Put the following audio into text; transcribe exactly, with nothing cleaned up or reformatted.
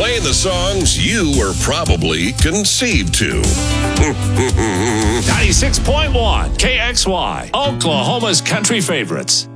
playing the songs you were probably conceived to. ninety-six point one K X Y, Oklahoma's country favorites.